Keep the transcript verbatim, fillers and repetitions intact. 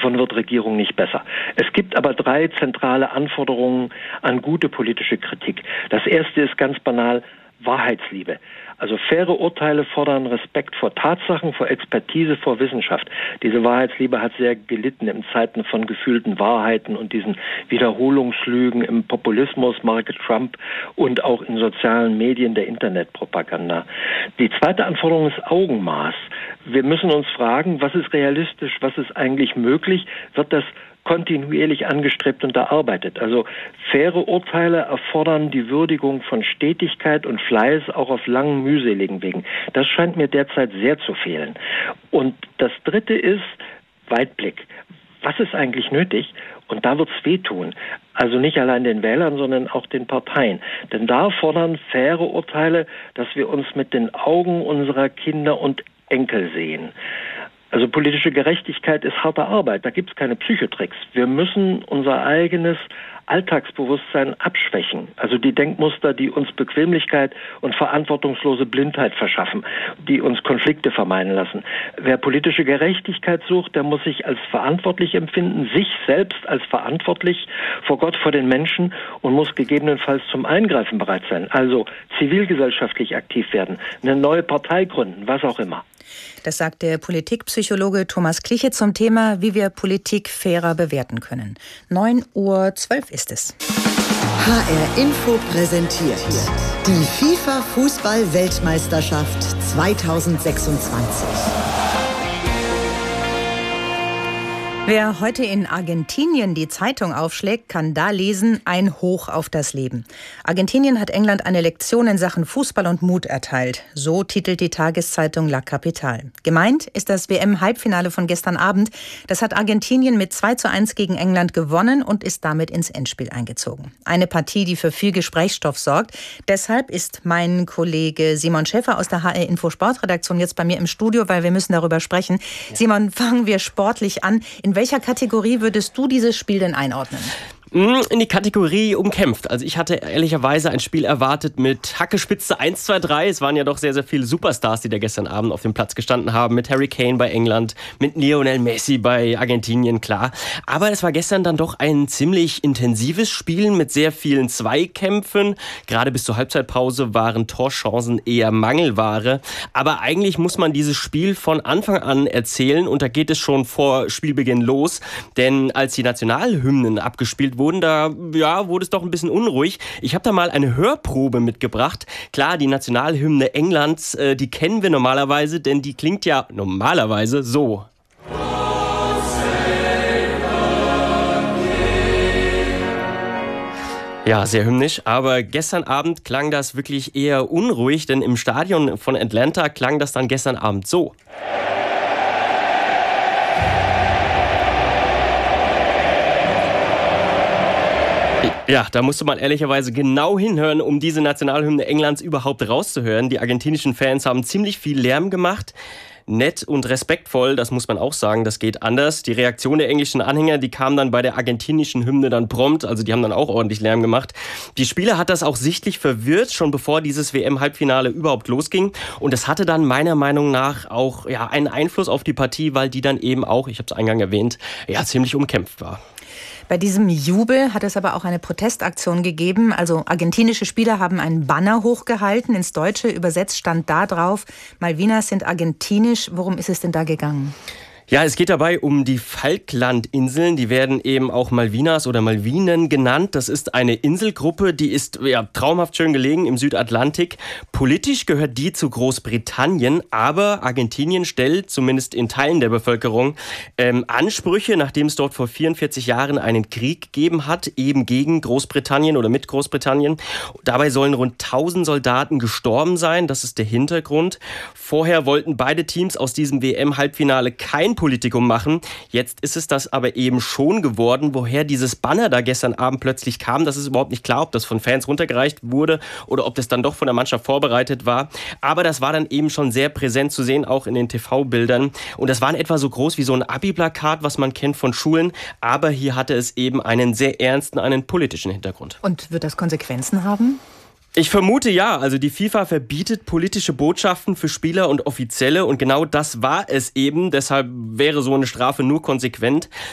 davon wird Regierung nicht besser. Es gibt aber drei zentrale Anforderungen an gute politische Kritik. Das erste ist ganz banal Wahrheitsliebe. Also faire Urteile fordern Respekt vor Tatsachen, vor Expertise, vor Wissenschaft. Diese Wahrheitsliebe hat sehr gelitten in Zeiten von gefühlten Wahrheiten und diesen Wiederholungslügen im Populismus, Marke Trump und auch in sozialen Medien der Internetpropaganda. Die zweite Anforderung ist Augenmaß. Wir müssen uns fragen, was ist realistisch, was ist eigentlich möglich? Wird das kontinuierlich angestrebt und erarbeitet. Also faire Urteile erfordern die Würdigung von Stetigkeit und Fleiß auch auf langen, mühseligen Wegen. Das scheint mir derzeit sehr zu fehlen. Und das Dritte ist Weitblick. Was ist eigentlich nötig? Und da wird's wehtun. Also nicht allein den Wählern, sondern auch den Parteien. Denn da fordern faire Urteile, dass wir uns mit den Augen unserer Kinder und Enkel sehen. Also politische Gerechtigkeit ist harte Arbeit, da gibt es keine Psychotricks. Wir müssen unser eigenes Alltagsbewusstsein abschwächen. Also die Denkmuster, die uns Bequemlichkeit und verantwortungslose Blindheit verschaffen, die uns Konflikte vermeiden lassen. Wer politische Gerechtigkeit sucht, der muss sich als verantwortlich empfinden, sich selbst als verantwortlich vor Gott, vor den Menschen und muss gegebenenfalls zum Eingreifen bereit sein. Also zivilgesellschaftlich aktiv werden, eine neue Partei gründen, was auch immer. Das sagt der Politikpsychologe Thomas Kliche zum Thema, wie wir Politik fairer bewerten können. neun Uhr zwölf ist es. H R Info präsentiert die FIFA-Fußball-Weltmeisterschaft zweitausendsechsundzwanzig. Wer heute in Argentinien die Zeitung aufschlägt, kann da lesen, ein Hoch auf das Leben. Argentinien hat England eine Lektion in Sachen Fußball und Mut erteilt. So titelt die Tageszeitung La Capital. Gemeint ist das W M-Halbfinale von gestern Abend. Das hat Argentinien mit zwei zu eins gegen England gewonnen und ist damit ins Endspiel eingezogen. Eine Partie, die für viel Gesprächsstoff sorgt. Deshalb ist mein Kollege Simon Schäfer aus der H R Info Sportredaktion jetzt bei mir im Studio, weil wir müssen darüber sprechen. Simon, fangen wir sportlich an. In In welcher Kategorie würdest du dieses Spiel denn einordnen? In die Kategorie umkämpft. Also ich hatte ehrlicherweise ein Spiel erwartet mit Hackespitze eins, zwei, drei. Es waren ja doch sehr, sehr viele Superstars, die da gestern Abend auf dem Platz gestanden haben. Mit Harry Kane bei England, mit Lionel Messi bei Argentinien, klar. Aber es war gestern dann doch ein ziemlich intensives Spiel mit sehr vielen Zweikämpfen. Gerade bis zur Halbzeitpause waren Torchancen eher Mangelware. Aber eigentlich muss man dieses Spiel von Anfang an erzählen. Und da geht es schon vor Spielbeginn los. Denn als die Nationalhymnen abgespielt wurden, da ja, wurde es doch ein bisschen unruhig. Ich habe da mal eine Hörprobe mitgebracht. Klar, die Nationalhymne Englands, äh, die kennen wir normalerweise, denn die klingt ja normalerweise so. Ja, sehr hymnisch, aber gestern Abend klang das wirklich eher unruhig, denn im Stadion von Atlanta klang das dann gestern Abend so. Ja, da musste man ehrlicherweise genau hinhören, um diese Nationalhymne Englands überhaupt rauszuhören. Die argentinischen Fans haben ziemlich viel Lärm gemacht. Nett und respektvoll, das muss man auch sagen, das geht anders. Die Reaktion der englischen Anhänger, die kam dann bei der argentinischen Hymne dann prompt, also die haben dann auch ordentlich Lärm gemacht. Die Spieler hat das auch sichtlich verwirrt, schon bevor dieses W M-Halbfinale überhaupt losging. Und das hatte dann meiner Meinung nach auch ja, einen Einfluss auf die Partie, weil die dann eben auch, ich habe es eingangs erwähnt, ja, ziemlich umkämpft war. Bei diesem Jubel hat es aber auch eine Protestaktion gegeben. Also argentinische Spieler haben einen Banner hochgehalten. Ins Deutsche übersetzt stand da drauf, Malvinas sind argentinisch. Worum ist es denn da gegangen? Ja, es geht dabei um die Falklandinseln. Die werden eben auch Malvinas oder Malvinen genannt. Das ist eine Inselgruppe, die ist ja traumhaft schön gelegen im Südatlantik. Politisch gehört die zu Großbritannien, aber Argentinien stellt, zumindest in Teilen der Bevölkerung, ähm, Ansprüche, nachdem es dort vor vierundvierzig Jahren einen Krieg gegeben hat, eben gegen Großbritannien oder mit Großbritannien. Dabei sollen rund tausend Soldaten gestorben sein. Das ist der Hintergrund. Vorher wollten beide Teams aus diesem W M-Halbfinale kein Politikum machen. Jetzt ist es das aber eben schon geworden. Woher dieses Banner da gestern Abend plötzlich kam, das ist überhaupt nicht klar, ob das von Fans runtergereicht wurde oder ob das dann doch von der Mannschaft vorbereitet war. Aber das war dann eben schon sehr präsent zu sehen, auch in den T V-Bildern. Und das war in etwa so groß wie so ein Abi-Plakat, was man kennt von Schulen. Aber hier hatte es eben einen sehr ernsten, einen politischen Hintergrund. Und wird das Konsequenzen haben? Ich vermute ja, also die FIFA verbietet politische Botschaften für Spieler und Offizielle und genau das war es eben, deshalb wäre so eine Strafe nur konsequent.